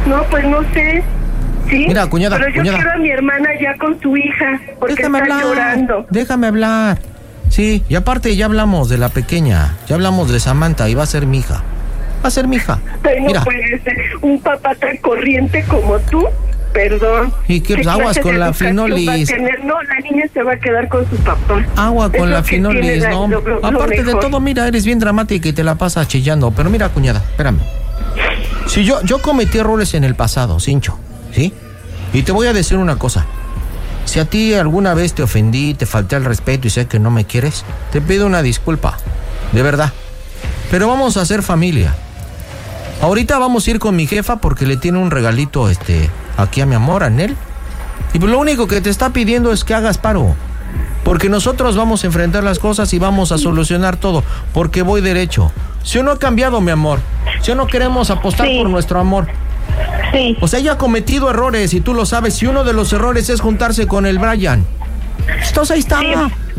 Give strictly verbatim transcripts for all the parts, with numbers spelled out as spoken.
No, pues no sé. Sí, mira, cuñada, pero yo cuñada. quiero a mi hermana ya con su hija, porque Déjame está hablar, llorando. déjame hablar. Sí, y aparte ya hablamos de la pequeña, ya hablamos de Samantha y va a ser mi hija. Va a ser mi hija. Ay, no Mira. puede ser un papá tan corriente como tú. Perdón. ¿Y qué, pues, aguas clase con de la educación finolis? va a tener? No, la niña se va a quedar con su papá. Agua con Es la lo que finolis, tiene la- no. lo- lo Aparte de mejor. todo, mira, eres bien dramática y te la pasas chillando. Pero mira, cuñada, espérame. Si yo, yo cometí errores en el pasado, Cincho, ¿sí? Y te voy a decir una cosa. Si a ti alguna vez te ofendí, te falté al respeto y sé que no me quieres, te pido una disculpa, de verdad. Pero vamos a ser familia. Ahorita vamos a ir con mi jefa porque le tiene un regalito, este, aquí a mi amor, a Nel. Y pues lo único que te está pidiendo es que hagas paro. Porque nosotros vamos a enfrentar las cosas y vamos a solucionar todo. Porque voy derecho. Si uno ha cambiado, mi amor. Si no queremos apostar Sí. por nuestro amor. Sí. O sea, ella ha cometido errores y tú lo sabes. Si uno de los errores es juntarse con el Brian. Entonces ahí está. Sí.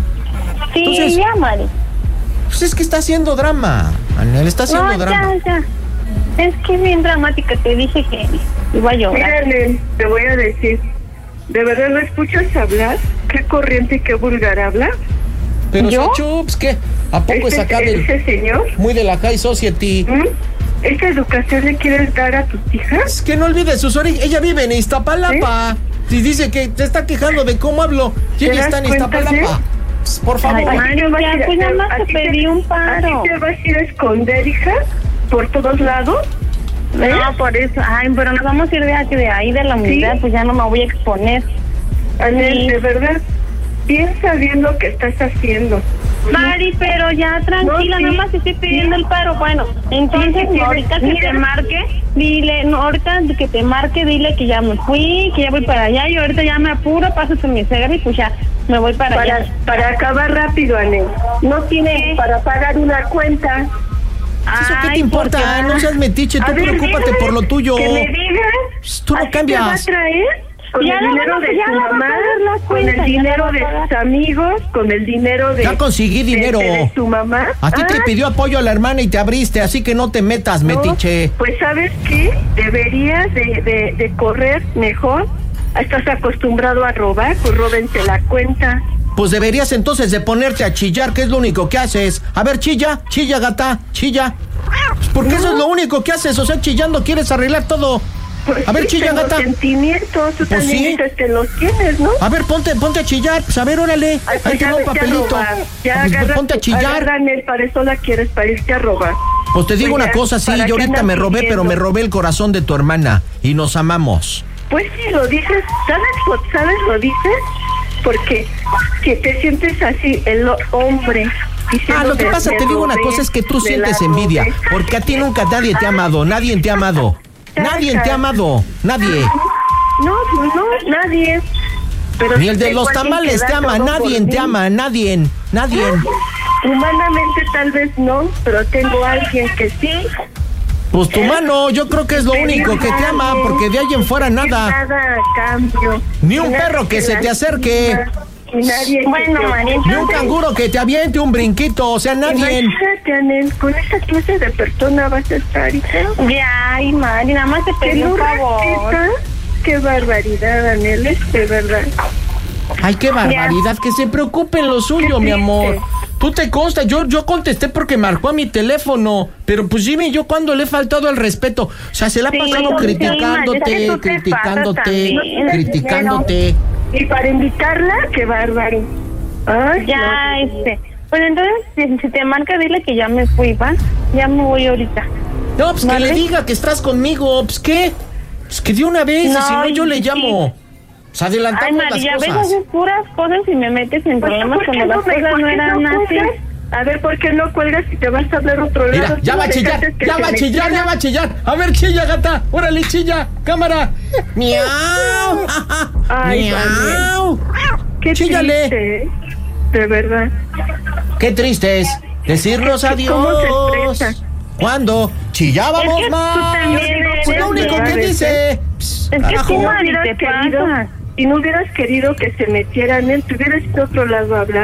Sí, Entonces- ya, Mari. Pues es que está haciendo drama. Anel, está haciendo No, drama. ya, ya. Es que es bien dramática, te dije que iba a llorar. Mírale, te voy a decir, ¿de verdad no escuchas hablar? ¿Qué corriente y qué vulgar habla? Pero ¿Yo? Chups, ¿qué? ¿A poco es ¿Este, acá del, ese señor? muy de la high society? ¿Mm? ¿Esta educación le quieres dar a tus hijas? Es que no olvides sus orígenes. Ella vive en Iztapalapa. Y dice que te está quejando de cómo hablo. Y ¿Te ella das está en cuenta, Iztapalapa. sí? Pues, por favor. Ay, Mari, ¿Te vas a ya, ir a- pues nada más a te ti pedí un paro. ¿A ti te vas a ir a esconder, hija? ¿Por todos lados? ¿Eh? No, por eso. Ay, pero nos vamos a ir de aquí, de ahí, de la unidad, ¿Sí? pues ya no me voy a exponer. Anel, Sí. de verdad, piensa bien lo que estás haciendo. Mari, pero ya tranquila, No, sí. nada más estoy pidiendo el paro. Bueno, entonces Sí, sí, no, ahorita que mira. te marque, dile, no, ahorita que te marque, dile que ya me fui, que ya voy para allá y ahorita ya me apuro, paso con mi suegra y pues ya me voy para, Para, allá. para acabar rápido, Anel. No tiene para pagar una cuenta. ¿Eso qué te Ay, importa? porque- No seas metiche, tú A ver, preocúpate dime, por lo tuyo. Que me digas. Pss, tú no ¿así cambias. te va a traer? Con Ya el la dinero van a- de ya su la va a mamá, pagar la con cuenta, el ya dinero la va a de pagar. sus amigos, con el dinero de... Ya conseguí de- dinero. De, de su mamá. A ti te Ah, pidió apoyo a la hermana y te abriste, así que no te metas, no, metiche. Pues ¿sabes qué? Deberías de, de, de correr mejor. Estás acostumbrado a robar, pues róbense la cuenta. Pues deberías entonces de ponerte a chillar, que es lo único que haces. A ver, chilla, chilla, gata, chilla. Pues porque eso es lo único que haces, o sea, chillando quieres arreglar todo. Pues A ver, sí, chilla, tengo gata. sentimientos, tú Pues también sí. dices que los tienes, ¿no? A ver, ponte, ponte a chillar, pues a ver, órale. Ay, pues Ahí te ya va un vete a papelito. robar. Ya Pues, pues, agarra- ponte a chillar. agarran él, para eso la quieres, para irte a robar. Pues te digo Pues una ya, cosa, sí, ¿para yo qué ahorita andas me robé, pero me fingiendo? robé el corazón de tu hermana y nos amamos. Pues sí, lo dices, ¿sabes? Lo- ¿Sabes? Lo dices porque que te sientes así, el o- hombre. Ah, lo que diciendo, pasa, me te digo una robé, cosa, es que tú me sientes la envidia, robé. porque a ti nunca nadie te ha amado, nadie te ha amado. Nadie te ha amado, nadie. No, pues no, nadie. Pero Ni el de tengo los alguien tamales que da te ama, todo nadie por te mí. ama, nadie, nadie. Humanamente tal vez no, pero tengo a alguien que sí. Pues tu mano, yo creo que es lo único que te ama, porque de ahí en fuera nada. Nada a cambio. Ni un Nadie perro que se te la acerque. estima, y nadie Bueno, que te- María, Ni un canguro que te aviente un brinquito, o sea, nadie. Imagínate, Anel, con esa clase de persona vas a estar, hija. Ya, ay, Mari, nada más te Que pedí no un favor. respeta. Qué barbaridad, Anel, es de verdad. Ay, qué barbaridad, que se preocupe en lo suyo, Qué mi triste. amor. Tú te consta, yo, yo contesté porque marcó a mi teléfono, pero pues dime, yo cuando le he faltado el respeto, o sea, se la ha Sí, pasado sí, criticándote, María, es que tú te criticándote, pasas también. criticándote. Y para invitarla, qué bárbaro. Ay, Ya, no. este. Pues entonces, si, si te marca, dile que ya me fui, ¿va? Ya me voy ahorita. No, pues ¿Vale? que le diga que estás conmigo, pues qué, pues que de una vez, y No, si no yo le sí. llamo. Pues Ay, adelantamos María, las ves, cosas. haces puras cosas y me metes en Pues, problemas ¿por qué cuando las no me- cosas por no qué eran así. cuelgas? A ver, ¿por qué no cuelgas si te vas a hablar otro lado? Mira, ya Tú va a no chillar, dejaste que ya se va a chillar, metiera. ya va a chillar. A ver, chilla, gata, órale, chilla, cámara. Miau, Ay, miau. Qué Chíllale. triste, ¿eh? De verdad. Qué triste es decirnos adiós. ¿Cómo se expresa? ¿Cuándo? Chillábamos Es que tú más. también Pues lo eres único que de- dice. Pss, Es que carajo. tú, Si no Mari, hubieras te querido, pasas. si no hubieras querido que se metiera en él, te hubieras ido a otro lado a hablar.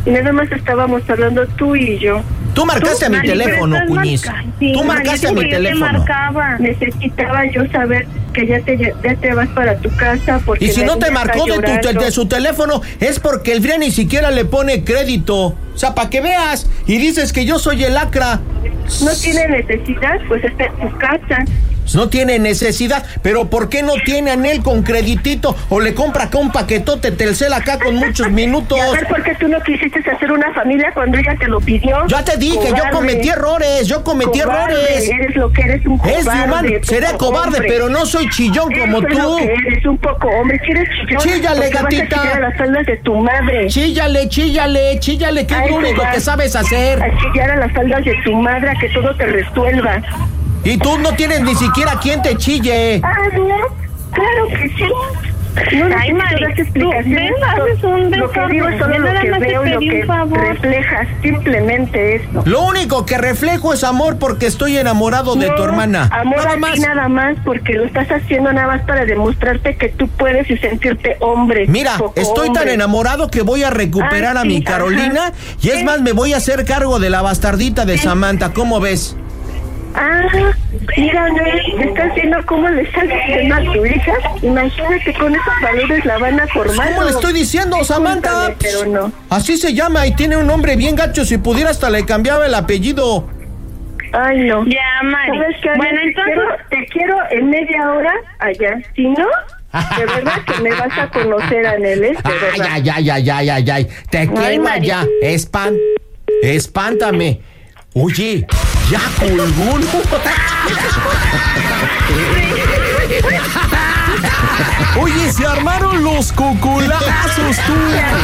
y nada más estábamos hablando tú y yo. Tú marcaste ¿Tú, a mi teléfono, Cuñiz. Sí, Tú marcaste a mi teléfono. Marcaba. Necesitaba yo saber que ya te ya te vas para tu casa porque y si no te marcó de, tu, de su teléfono es porque el Fría ni siquiera le pone crédito. O sea, para que veas y dices que yo soy el lacra. No tiene necesidad, pues está en tu casa. No tiene necesidad, pero ¿por qué no tiene anel con creditito? O le compra acá un paquetote Telcel acá con muchos minutos. Y a ver, ¿por qué tú no quisiste hacer una familia cuando ella te lo pidió? Ya te dije, cobarde. yo cometí errores, yo cometí cobarde, errores. Eres lo que eres, un cobarde. Es de humano, seré cobarde, hombre. Pero no soy chillón como Eso tú. Es lo que eres, un poco hombre, ¿quieres chillón? Chíllale, gatita. Vas a chillar a las faldas de tu madre. Chíllale, chíllale, chíllale, que es lo único que sabes hacer. A chillar a las faldas de tu madre, a que todo te resuelva. Y tú no tienes ni siquiera quien te chille. Ah, no, claro que sí. No, Ay, Mari, tú ven, haces un Lo que digo es solo lo que veo, lo que reflejas, simplemente esto. Lo único que reflejo es amor porque estoy enamorado no, de tu hermana. Amor nada a más. Ti nada más porque lo estás haciendo nada más para demostrarte que tú puedes y sentirte hombre. Mira, estoy hombre. tan enamorado que voy a recuperar ah, a sí, mi Carolina ajá. y es ¿Sí? más, me voy a hacer cargo de la bastardita de ¿Sí? Samantha. ¿Cómo ves? Ah, mira, ¿no? ¿Estás viendo cómo le sale a tu hija? Imagínate, con esos valores la van a formar. ¿Cómo le estoy diciendo, Samantha? Pero no. Así se llama y tiene un nombre bien gacho. Si pudiera hasta le cambiaba el apellido. Ay, no. Ya, Mari. ¿Sabes qué? Bueno, te entonces... Quiero, te quiero en media hora allá. Si no, de verdad que me vas a conocer, Aneles. Ay, ay, ay, ay, ay, ay, ay. Te quiero allá. Espan... Espántame. Oye, ya colgó. Oye, se armaron los cocolazos, tú.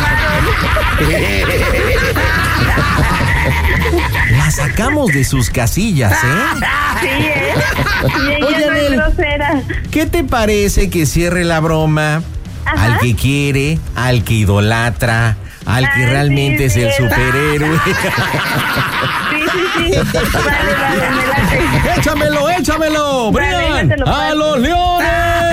La sacamos de sus casillas, ¿eh? Sí, ¿eh? Y ella Oye, no es grosera. ¿Qué te parece que cierre la broma? Ajá. Al que quiere, al que idolatra, al que ah, realmente sí, es sí. el superhéroe. Sí, sí, sí. Vale, vale, me late. Échamelo, échamelo. Vale, Brian, a los leones.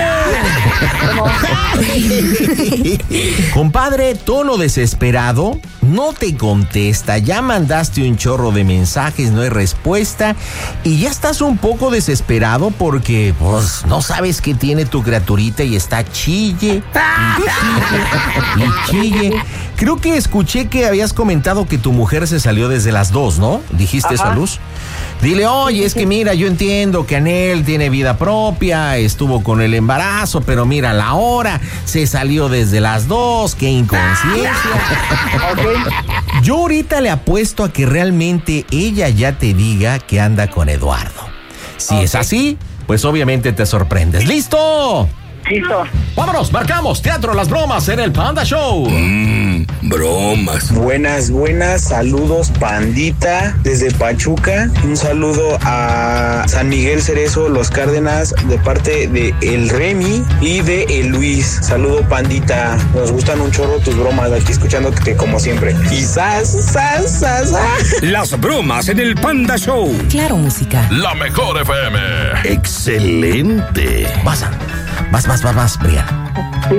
Compadre, tono desesperado, no te contesta, ya mandaste un chorro de mensajes, no hay respuesta y ya estás un poco desesperado porque pues no sabes qué tiene tu criaturita y está chille y chille y chille. Creo que escuché que habías comentado que tu mujer se salió desde las dos, ¿no? ¿Dijiste eso a Luz? Dile, oye, es que mira, yo entiendo que Anel tiene vida propia, estuvo con el embarazo, pero mira, la hora se salió desde las dos, qué inconsciencia. Okay. Yo ahorita le apuesto a que realmente ella ya te diga que anda con Eduardo. Si okay. es así, pues obviamente te sorprendes. ¿Listo? Listo. Vámonos, marcamos Teatro Las Bromas en el Panda Show. Mmm, bromas. Buenas, buenas, saludos Pandita desde Pachuca. Un saludo a San Miguel Cerezo, Los Cárdenas, de parte de el Remy y de el Luis. Saludo Pandita, nos gustan un chorro tus bromas, aquí escuchándote como siempre. Y sas, sas, sas, sas. Las bromas en el Panda Show. Claro, música. La mejor F M. Excelente. Pasa. Vas, vas, vas, vas, Brian. Sí.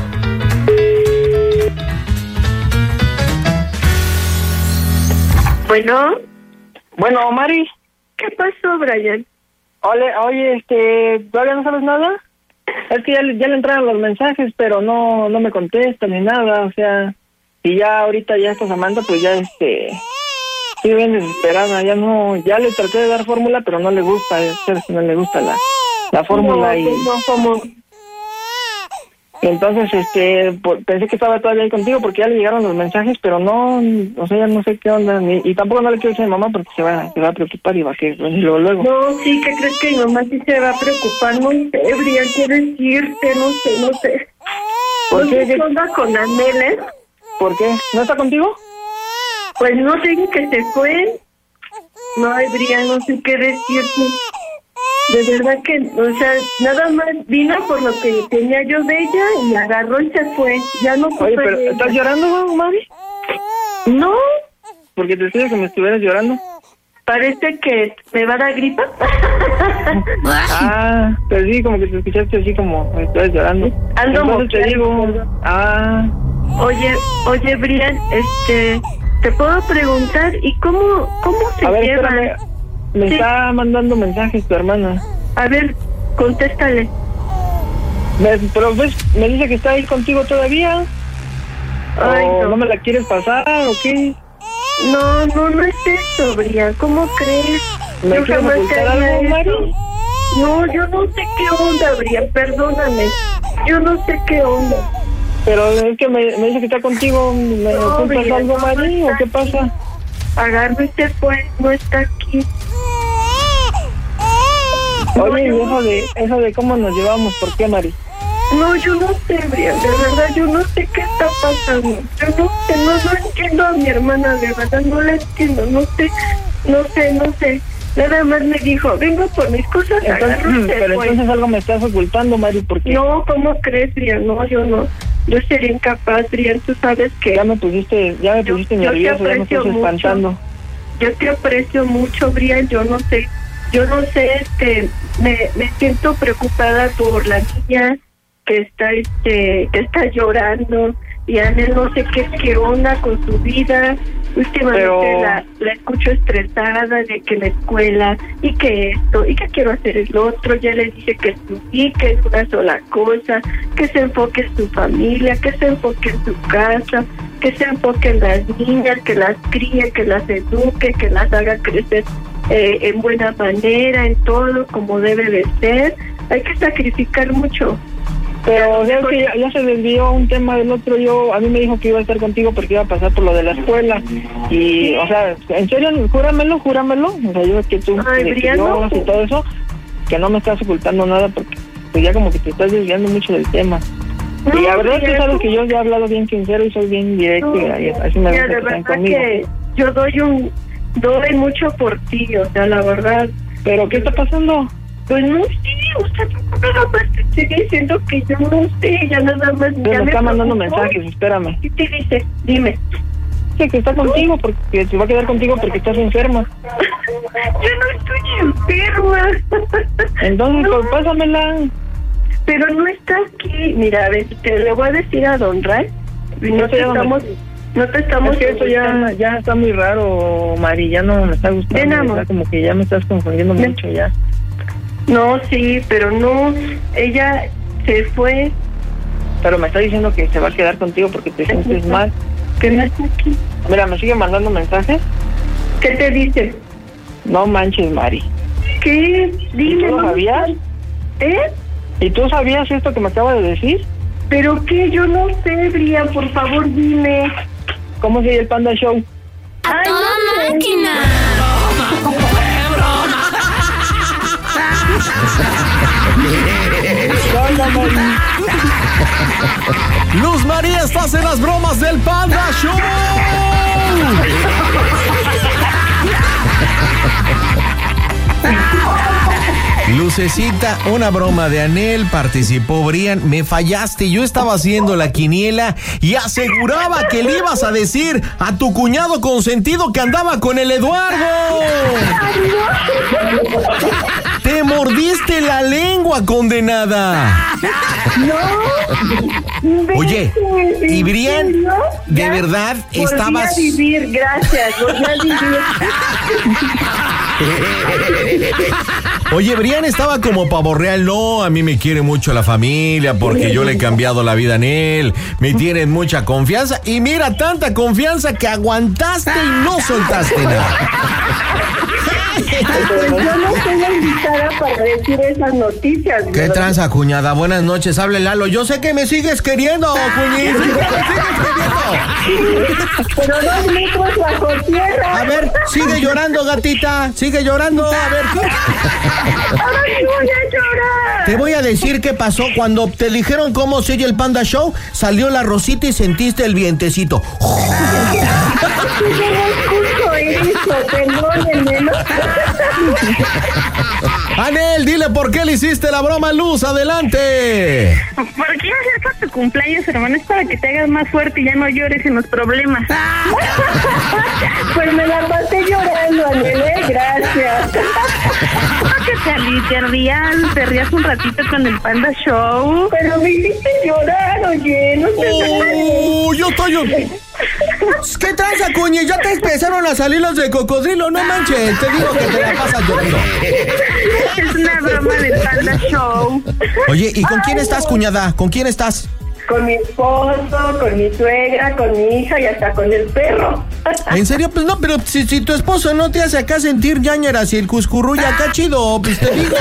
Bueno. Bueno, Mari. ¿Qué pasó, Brian? Oye, oye, este, ¿todavía no sabes nada? Es que ya, ya le entraron los mensajes, pero no no me contesta ni nada, o sea, y ya ahorita ya está Samantha, pues ya este, sí, bien desesperada, ya no, ya le traté de dar fórmula, pero no le gusta, no le gusta la, la fórmula no, y... No, como... Entonces, este, pensé que estaba todavía ahí contigo porque ya le llegaron los mensajes, pero no, o sea, ya no sé qué onda, ni, y tampoco no le quiero decir a mi mamá porque se va, se va a preocupar y va a que luego, luego. No, sí, ¿qué crees que mi mamá sí se va a preocupar? No sé, Brian, quieres irte, no sé, no sé. ¿Por ¿No qué? ¿Qué onda con Anel, eh? ¿Por qué? ¿No está contigo? Pues no sé, que se fue. No, Brian, no sé qué decirte. De verdad que, o sea, nada más vino por lo que tenía yo de ella y agarró y se fue. Ya no fue. Oye, pero ¿estás llorando, mami? No. Porque te decía que me estuvieras llorando. Parece que me va a dar gripa. Ah, pero sí, como que te escuchaste así como estás llorando. Ando Entonces te digo, ah, Oye, oye, Brian, este, te puedo preguntar, ¿y cómo, cómo se A ver, llevan? espérame. Me Sí. está mandando mensajes tu hermana. A ver, contéstale. Me, pero ves, me dice que está ahí contigo todavía. Ay, ¿O no. no me la quieres pasar o qué? No, no, no es eso, Brian, ¿cómo crees? ¿Me Yo quieres jamás ocultar haría algo, eso. Mari? No, yo no sé qué onda, Brian, perdóname. Yo no sé qué onda. Pero es que me, me dice que está contigo. ¿Me No, ocultas Brian, algo, no, Mari? no ¿O está qué pasa? Agarro y se fue, no está aquí. Oye, No, ¿y yo- eso de, eso de cómo nos llevamos? ¿Por qué, Mari? No, yo no sé, Brian, de verdad, yo no sé qué está pasando. Yo no sé, no, no entiendo a mi hermana, de verdad, no la entiendo, no sé, no sé, no sé. Nada más me dijo, vengo por mis cosas, Entonces, agarro y se pero fue. entonces algo me estás ocultando, Mari, porque No, ¿cómo crees, Brian? No, yo no. Yo sería incapaz, Brian, tú sabes que ya me pusiste, ya me Yo- pusiste yo te nervioso, ya me aprecio estás mucho. espantando. yo te aprecio mucho, Brian, yo no sé, yo no sé, este, me, me siento preocupada por la niña que está, este, que está llorando, y Anel no sé qué, qué onda con su vida. Últimamente Pero- la, la escucho estresada de que la escuela, y que esto, y que quiero hacer el otro. Ya le dije que sí, que es una sola cosa, que se enfoque en su familia, que se enfoque en su casa, que se enfoque en las niñas, que las críe, que las eduque, que las haga crecer eh, en buena manera, en todo como debe de ser. Hay que sacrificar mucho. Pero o sea, es que ya, ya se desvió un tema del otro. Yo, a mí me dijo que iba a estar contigo porque iba a pasar por lo de la escuela. Y, o sea, en serio, júramelo, júramelo. O sea, yo que tú Ay, de que Brian, Dios no. y todo eso, que no me estás ocultando nada porque pues ya como que te estás desviando mucho del tema. No, y la verdad es que Brian, sabes no. que yo ya he hablado bien sincero y soy bien directo No, y así me mira, gusta de que sean verdad conmigo. que yo doy un doy mucho por ti, o sea, la verdad. Pero ¿qué está pasando? Pues no sé, o sea, nada más te estoy diciendo que yo no sé, ya nada más. Me ya está mandando preocupó. mensajes, espérame. ¿Qué te dice? Dime. Dice que está contigo porque se va a quedar contigo porque estás enferma. Yo no estoy enferma. Entonces, No, pues pásamela. pero no está aquí. Mira, a ver, te le voy a decir a Don Ray. No No te sé dónde- estamos, no te estamos. Es que esto ya, ya está muy raro, Mari, ya no me está gustando. Ven, amor. ¿verdad? Como que ya me estás confundiendo Ven. mucho ya. No, sí, pero no. Ella se fue. Pero me está diciendo que se va a quedar contigo porque te sientes mal. Que no está aquí. Mira, me sigue mandando mensajes. ¿Qué te dice? No manches, Mari. ¿Qué? Dime. ¿Tú lo no me sabías? estás- ¿Eh? ¿Y tú sabías esto que me acaba de decir? ¿Pero qué? Yo no sé, Brian, por favor, dime. ¿Cómo se llama el Panda Show? ¡A toda máquina! Hola, Mari. Luz María, estás en las bromas del Panda Show. Lucecita, una broma de Anel, participó Brian, me fallaste, yo estaba haciendo la quiniela y aseguraba que le ibas a decir a tu cuñado consentido que andaba con el Eduardo. Te mordiste la lengua, condenada. Oye, y Brian, de verdad, estabas... Volví a vivir, gracias, volví a vivir. Oye, Brian estaba como pavo real. No, a mí me quiere mucho la familia porque yo le he cambiado la vida en él. Me tienen mucha confianza. Y mira, tanta confianza que aguantaste y no soltaste nada. Pues yo no soy la invitada para decir esas noticias. ¿Qué ¿verdad? tranza, cuñada? Buenas noches, hable Lalo. Yo sé que me sigues queriendo, cuñita. Me sigues queriendo. Pero dos metros bajo tierra. A ver, sigue llorando, gatita. Sigue llorando. A ver, ¿qué? Ahora sí voy a llorar. Te voy a decir qué pasó cuando te dijeron cómo se oye el Panda Show. Salió la rosita y sentiste el vientecito. Yo no escucho hizo, perdónenme, ¿no? Anel, dile por qué le hiciste la broma a Luz, adelante. Porque ya acerca tu cumpleaños, hermano, es para que te hagas más fuerte y ya no llores en los problemas. Pues me la pasé llorando, Anel, ¿eh? Gracias. Que te, ali- te rías, te rías un ratito con el Panda Show. Pero me hiciste llorar, oye, no sé. Oh, yo estoy... ¿Qué tranza, cuñi? Ya te empezaron a salir los de cocodrilo, no manches. Te digo que te la pasas llorando. Es una broma del Panda Show. Oye, ¿y con quién estás, cuñada? ¿Con quién estás? Con mi esposo, con mi suegra, con mi hija y hasta con el perro. ¿En serio? Pues no, pero si, si tu esposo no te hace acá sentir ñañeras y el cuscurruya acá chido, pues te digo.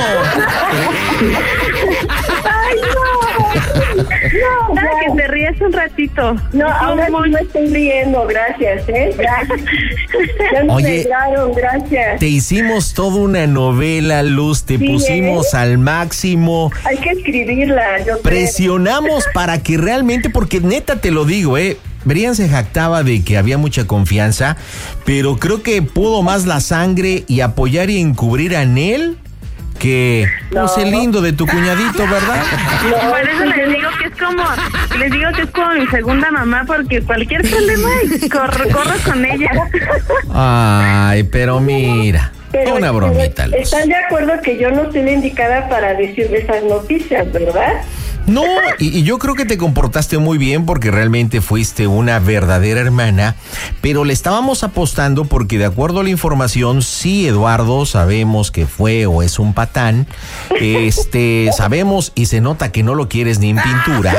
¡Ay, no! No, Para ya. que te rías un ratito. No, ahora ¿Cómo? sí me estoy riendo, gracias, ¿eh? Gracias. Ya me Oye, alegraron, gracias. Te hicimos toda una novela, Luz, te Sí, pusimos ¿eh? al máximo. Hay que escribirla, yo creo. Presionamos para que realmente, porque neta te lo digo, eh, Brian se jactaba de que había mucha confianza, pero creo que pudo más la sangre y apoyar y encubrir a Anel que no sé, lindo de tu cuñadito, ¿verdad? No, Por eso les digo que es como, les digo que es como mi segunda mamá, porque cualquier problema corro, corro con ella. Ay, pero mira, pero- una bromita, pero Luz. Están de acuerdo que yo no soy la indicada para decirle esas noticias, ¿verdad? No, y, y yo creo que te comportaste muy bien porque realmente fuiste una verdadera hermana, pero le estábamos apostando porque de acuerdo a la información, sí, Eduardo, sabemos que fue o es un patán, este, sabemos y se nota que no lo quieres ni en pintura,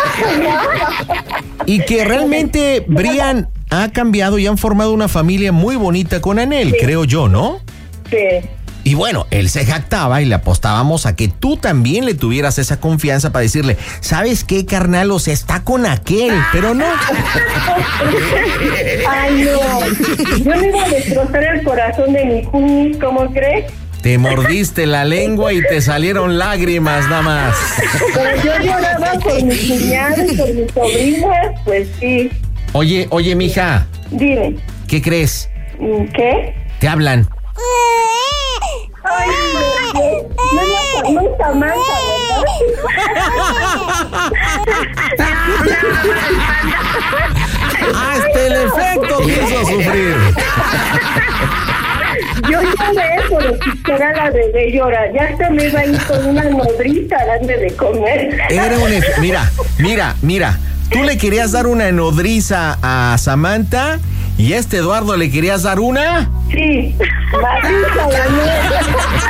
y que realmente Brian ha cambiado y han formado una familia muy bonita con Anel, creo yo, ¿no? Sí. Y bueno, él se jactaba y le apostábamos a que tú también le tuvieras esa confianza para decirle, ¿sabes qué, carnal? O sea, está con aquel, pero no. Ay, no. Yo le iba a destrozar el corazón de mi cuñi, ¿cómo crees? Te mordiste la lengua y te salieron lágrimas nada más. Pero yo lloraba por mis cuñados, por mis sobrinas, pues sí. Oye, oye, mija, Dime, ¿qué crees? ¿qué? Te hablan. Ay, no, no, no, no es Samantha, Hasta el efecto te hizo sufrir. Yo lloré por escuchar a la bebé llorar. Ya se me iba a ir con una nodriza a darle de comer. Era un efe- Mira, mira, mira. Tú le querías dar una nodriza a Samantha y a este Eduardo le querías dar una. Sí, madriza la nueva.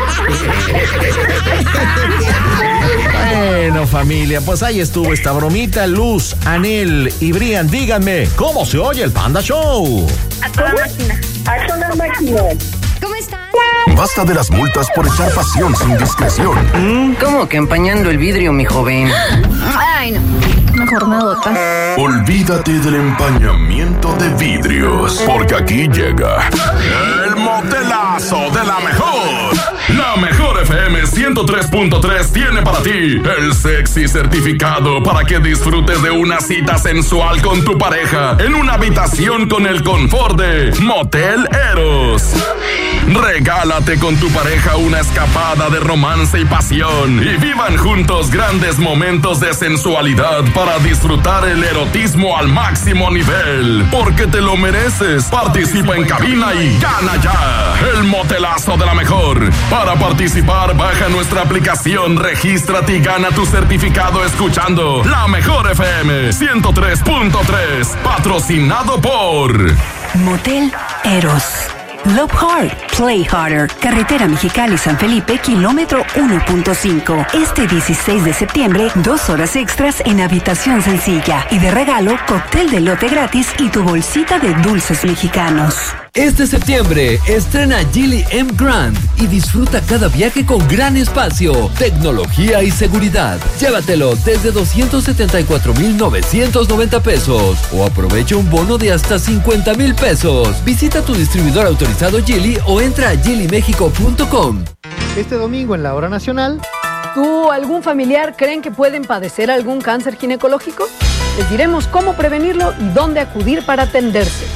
Bueno, familia, pues ahí estuvo esta bromita. Luz, Anel y Brian, díganme, ¿cómo se oye el Panda Show? A toda máquina. A toda máquina. ¿Cómo están? Basta de las multas por echar pasión sin discreción. ¿Cómo que empañando el vidrio, mi joven? Ay, no. Mejor nadota. Olvídate del empañamiento de vidrios, porque aquí llega el motelazo de la mejor. La mejor F M ciento tres punto tres tiene para ti el sexy certificado para que disfrutes de una cita sensual con tu pareja en una habitación con el confort de Motel Eros. Regálate con tu pareja una escapada de romance y pasión y vivan juntos grandes momentos de sensualidad para disfrutar el erotismo al máximo nivel, porque te lo mereces. Participa en cabina y gana ya el motelazo de la mejor. Para participar, baja nuestra aplicación, regístrate y gana tu certificado escuchando La Mejor F M ciento tres punto tres, patrocinado por Motel Eros. Love Hard, Play Harder. Carretera Mexicali San Felipe, kilómetro uno punto cinco. Este dieciséis de septiembre, dos horas extras en habitación sencilla. Y de regalo, cóctel de lote gratis y tu bolsita de dulces mexicanos. Este septiembre, estrena Geely M Grand y disfruta cada viaje con gran espacio, tecnología y seguridad. Llévatelo desde doscientos setenta y cuatro mil novecientos noventa pesos o aprovecha un bono de hasta cincuenta mil pesos. Visita tu distribuidor autorizado Geely o entra a geely mexico punto com. Este domingo en la Hora Nacional. ¿Tú o algún familiar creen que pueden padecer algún cáncer ginecológico? Les diremos cómo prevenirlo y dónde acudir para atenderse.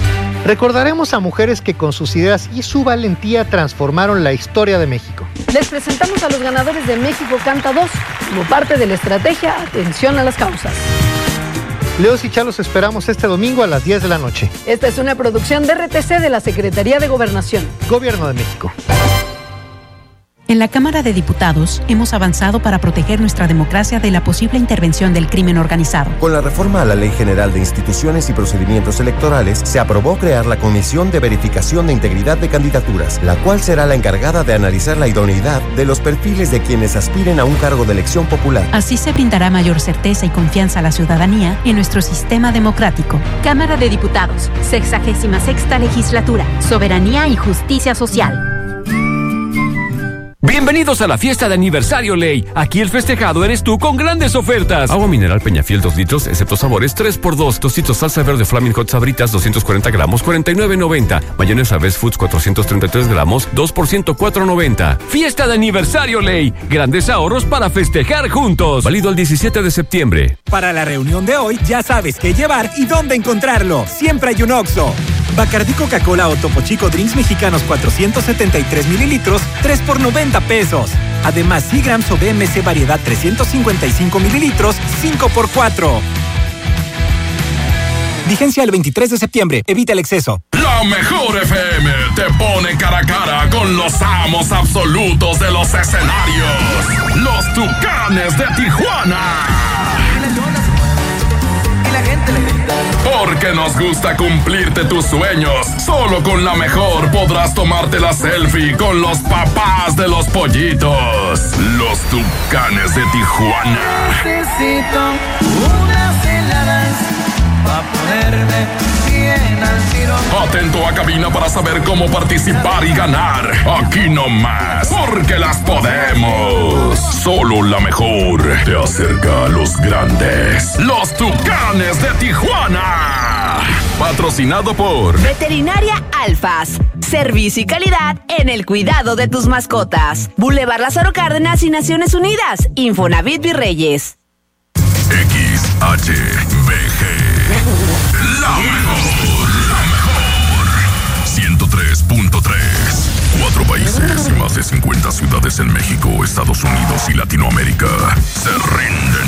Recordaremos a mujeres que con sus ideas y su valentía transformaron la historia de México. Les presentamos a los ganadores de México Canta dos, como parte de la estrategia Atención a las Causas. Leos y Chalos esperamos este domingo a las diez de la noche. Esta es una producción de R T C de la Secretaría de Gobernación. Gobierno de México. En la Cámara de Diputados hemos avanzado para proteger nuestra democracia de la posible intervención del crimen organizado. Con la reforma a la Ley General de Instituciones y Procedimientos Electorales, se aprobó crear la Comisión de Verificación de Integridad de Candidaturas, la cual será la encargada de analizar la idoneidad de los perfiles de quienes aspiren a un cargo de elección popular. Así se brindará mayor certeza y confianza a la ciudadanía en nuestro sistema democrático. Cámara de Diputados, sexagésima sexta legislatura, Soberanía y Justicia Social. Bienvenidos a la fiesta de aniversario Ley. Aquí el festejado eres tú con grandes ofertas. Agua mineral Peñafiel dos litros, excepto sabores, tres por dos. Tostitos salsa verde Flaming Hot Sabritas, doscientos cuarenta gramos, cuarenta y nueve noventa. Mayonesa Best Foods, cuatrocientos treinta y tres gramos, dos por ciento cuatro noventa. Fiesta de aniversario Ley. Grandes ahorros para festejar juntos. Válido el diecisiete de septiembre. Para la reunión de hoy, ya sabes qué llevar y dónde encontrarlo. Siempre hay un Oxxo. Bacardí Coca-Cola o Topo Chico Drinks Mexicanos cuatrocientos setenta y tres mililitros, tres por noventa pesos. Además, Seagrams o B M C Variedad trescientos cincuenta y cinco mililitros, cinco por cuatro. Vigencia el veintitrés de septiembre. Evita el exceso. La mejor F M te pone cara a cara con los amos absolutos de los escenarios. Los Tucanes de Tijuana. Porque nos gusta cumplirte tus sueños. Solo con la mejor podrás tomarte la selfie con los papás de los pollitos. Los Tucanes de Tijuana. Necesito unas heladas para ponerme bien al tiro. Atento a cabina para saber cómo participar y ganar. Aquí nomás, porque las podemos. Solo la mejor te acerca a los grandes. Los Tucanes de Tijuana. Patrocinado por Veterinaria Alfaz. Servicio y calidad en el cuidado de tus mascotas. Boulevard Lázaro Cárdenas y Naciones Unidas. Infonavit Virreyes. X H B G. La mejor, la mejor. ciento tres punto tres. Cuatro países y más de cincuenta ciudades en México, Estados Unidos y Latinoamérica se rinden